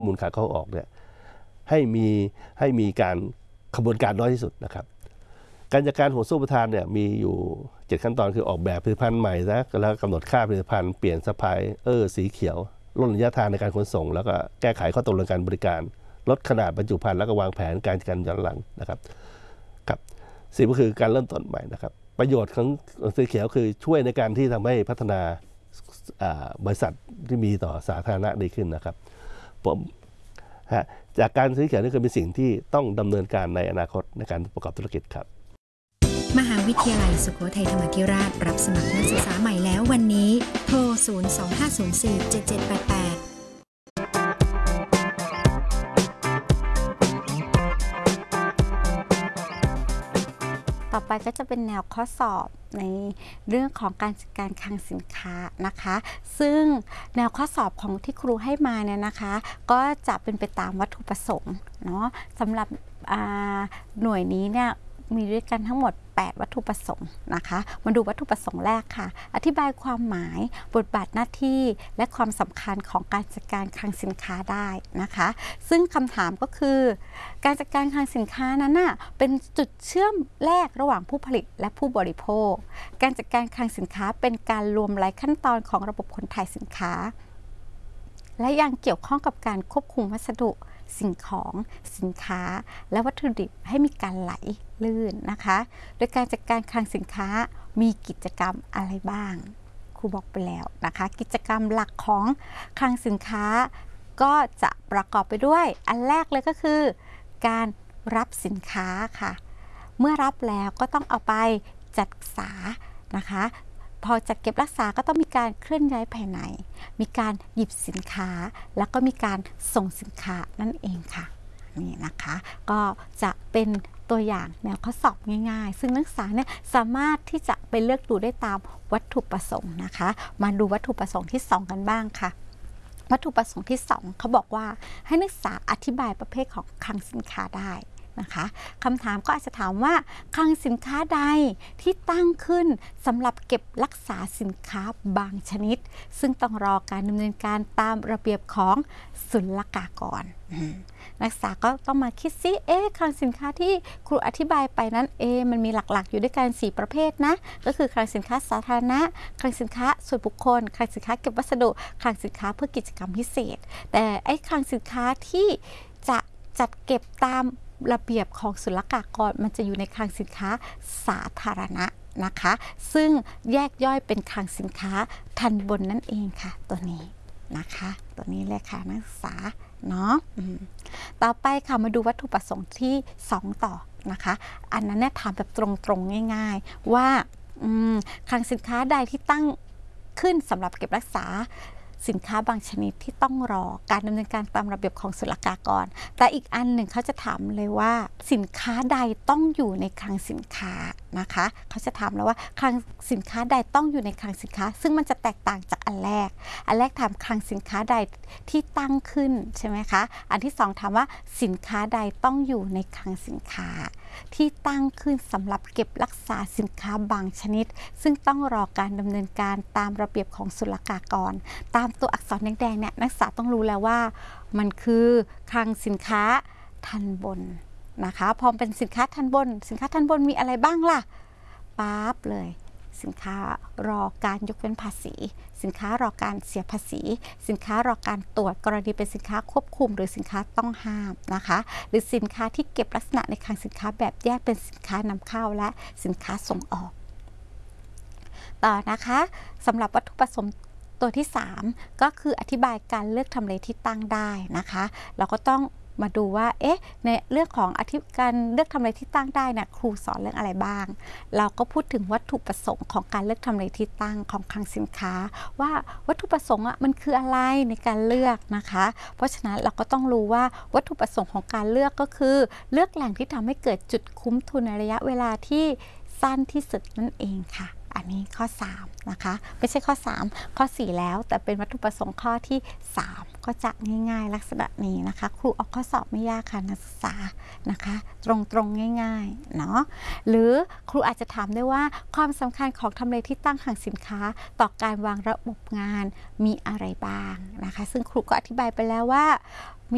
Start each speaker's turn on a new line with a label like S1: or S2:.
S1: มูลขาเข้าออกเนี่ยให้มีการขบวนการน้อยที่สุดนะครับการจัดการห่วงโซ่อุปทานเนี่ยมีอยู่7ขั้นตอนคือออกแบบผลิตภัณฑ์ใหม่นะแล้วกำหนดค่าผลิตภัณฑ์เปลี่ยนซัพพลายสีเขียวลดระยะทางในการขนส่งแล้วก็แก้ไขข้อตกลงการบริการลดขนาดบรรจุภัณฑ์แล้วก็วางแผนการจัดการย้อนหลังนะครับครับสิ่งก็คือการเริ่มต้นใหม่นะครับประโยชน์ของสีเขียวคือช่วยในการที่ทำให้พัฒนาบริษัทที่มีต่อสาธารณะดีขึ้นนะครับผมจากการสีเขียวนี่คือเป็นสิ่งที่ต้องดำเนินการในอนาคตในการประกอบธุรกิจครับ
S2: มหาวิทยาลัยสุโขทัยธรรมาธิราชรับสมัครนักศึกษาใหม่แล้ววันนี้โทร 025047788
S3: ต่อไปก็จะเป็นแนวข้อสอบในเรื่องของการจัดการคลังสินค้านะคะซึ่งแนวข้อสอบของที่ครูให้มาเนี่ยนะคะก็จะเป็นไปตามวัตถุประสงค์เนาะสำหรับหน่วยนี้เนี่ยมีด้วยกันทั้งหมด8วัตถุประสงค์นะคะมาดูวัตถุประสงค์แรกค่ะอธิบายความหมายบทบาทหน้าที่และความสำคัญของการจัดการคลังสินค้าได้นะคะซึ่งคำถามก็คือการจัดการคลังสินค้านั้นน่ะเป็นจุดเชื่อมแรกระหว่างผู้ผลิตและผู้บริโภคการจัดการคลังสินค้าเป็นการรวมหลายขั้นตอนของระบบขนถ่ายสินค้าและยังเกี่ยวข้องกับการควบคุมวัสดุสิ่งของสินค้าและวัตถุดิบให้มีการไหลลื่นนะคะโดยการจัดการคลังสินค้ามีกิจกรรมอะไรบ้างครูบอกไปแล้วนะคะกิจกรรมหลักของคลังสินค้าก็จะประกอบไปด้วยอันแรกเลยก็คือการรับสินค้าค่ะเมื่อรับแล้วก็ต้องเอาไปจัดรักษานะคะพอจัดเก็บรักษาก็ต้องมีการเคลื่อนย้ายภายในมีการหยิบสินค้าแล้วก็มีการส่งสินค้านั่นเองค่ะนี่นะคะก็จะเป็นตัวอย่างแนวข้อสอบง่ายๆซึ่งนักศึกษาเนี่ยสามารถที่จะไปเลือกดูได้ตามวัตถุประสงค์นะคะมาดูวัตถุประสงค์ที่2กันบ้างค่ะวัตถุประสงค์ที่2เขาบอกว่าให้นักศึกษาอธิบายประเภทของคลังสินค้าได้นะคะคำถามก็อาจจะถามว่าคลังสินค้าใดที่ตั้งขึ้นสำหรับเก็บรักษาสินค้าบางชนิดซึ่งต้องรอการดำเนินการตามระเบียบของศุลกากรนักศึกษาก็ต้องมาคิดซิคลังสินค้าที่ครูอธิบายไปนั้นมันมีหลักๆอยู่ด้วยกัน4ประเภทนะก็คือคลังสินค้าสาธารณะคลังสินค้าส่วนบุคคลคลังสินค้าเก็บวัสดุคลังสินค้าเพื่อกิจกรรมพิเศษแต่คลังสินค้าที่จะจัดเก็บตามระเบียบของศุลกากรมันจะอยู่ในคลังสินค้าสาธารณะนะคะซึ่งแยกย่อยเป็นคลังสินค้าทันบนนั่นเองค่ะตัวนี้นะคะตัวนี้เลยค่ะนักศึกษาเนาะต่อไปค่ะมาดูวัตถุประสงค์ที่2ต่อนะคะอันนั้นเนี่ยถามแบบตรงๆง่ายๆว่าคลังสินค้าใดที่ตั้งขึ้นสำหรับเก็บรักษาสินค้าบางชนิดที่ต้องรอการดำเนินการตามระเบียบของศุลกากรแต่อีกอันหนึ่งเขาจะถามเลยว่าสินค้าใดต้องอยู่ในคลังสินค้านะคะเขาจะถามแล้วว่าคลังสินค้าใดต้องอยู่ในคลังสินค้าซึ่งมันจะแตกต่างจากอันแรกถามคลังสินค้าใดที่ตั้งขึ้นใช่ไหมคะอันที่2ถามว่าสินค้าใดต้องอยู่ในคลังสินค้าที่ตั้งขึ้นสำหรับเก็บรักษาสินค้าบางชนิดซึ่งต้องรอการดำเนินการตามระเบียบของศุลกากรตามตัวอักษรแดงๆเนี่ยนักศึกษาต้องรู้แล้วว่ามันคือคลังสินค้าทันบนนะคะพอเป็นสินค้าทันบนมีอะไรบ้างล่ะปั๊บเลยสินค้ารอการยกเว้นภาษีสินค้ารอการเสียภาษีสินค้ารอการตรวจกรณีเป็นสินค้าควบคุมหรือสินค้าต้องห้ามนะคะหรือสินค้าที่เก็บลักษณะในคลังสินค้าแบบแยกเป็นสินค้านำเข้าและสินค้าส่งออกต่อนะคะสำหรับวัตถุประสงค์ตัวที่3ก็คืออธิบายการเลือกทำเลที่ตั้งได้นะคะเราก็ต้องมาดูว่าในเรื่องของการเลือกทำเลที่ตั้งได้เนี่ยครูสอนเรื่องอะไรบ้างเราก็พูดถึงวัตถุประสงค์ของการเลือกทำเลที่ตั้งของคลังสินค้าว่าวัตถุประสงค์มันคืออะไรในการเลือกนะคะเพราะฉะนั้นเราก็ต้องรู้ว่าวัตถุประสงค์ของการเลือกก็คือเลือกแหล่งที่ทำให้เกิดจุดคุ้มทุนในระยะเวลาที่สั้นที่สุดนั่นเองค่ะอันนี้ข้อ3นะคะไม่ใช่ข้อ3ข้อ4แล้วแต่เป็นวัตถุประสงค์ข้อที่3ก็จะง่ายๆลักษณะนี้นะคะครูออกข้อสอบไม่ยากค่ะนักศึกษานะคะตรงๆง่ายๆเนาะหรือครูอาจจะถามได้ว่าความสำคัญของทำเลที่ตั้งคลังสินค้าต่อการวางระบบงานมีอะไรบ้างนะคะซึ่งครูก็อธิบายไปแล้วว่ามี